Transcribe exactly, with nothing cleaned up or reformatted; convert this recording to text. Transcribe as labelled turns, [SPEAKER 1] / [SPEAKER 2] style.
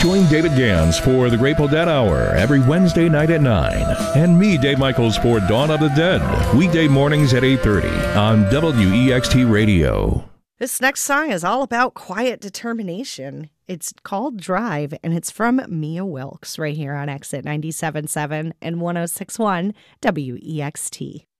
[SPEAKER 1] Join David Gans for the Grateful Dead Hour every Wednesday night at nine. And me, Dave Michaels, for Dawn of the Dead, weekday mornings at eight thirty on W E X T Radio.
[SPEAKER 2] This next song is all about quiet determination. It's called Drive, and it's from Mia Wilkes right here on Exit ninety-seven point seven and one oh six point one W E X T.